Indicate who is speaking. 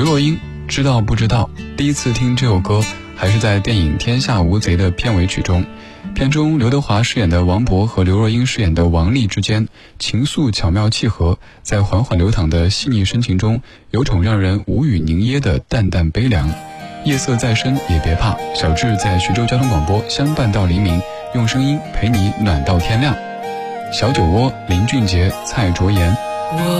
Speaker 1: 刘若英，知道不知道？第一次听这首歌还是在电影《天下无贼》的片尾曲中。片中刘德华饰演的王勃和刘若英饰演的王丽之间情愫巧妙契合，在缓缓流淌的细腻深情中，有种让人无语凝噎的淡淡悲凉。夜色再深也别怕，小志在徐州交通广播相伴到黎明，用声音陪你暖到天亮。小酒窝，林俊杰、蔡卓妍。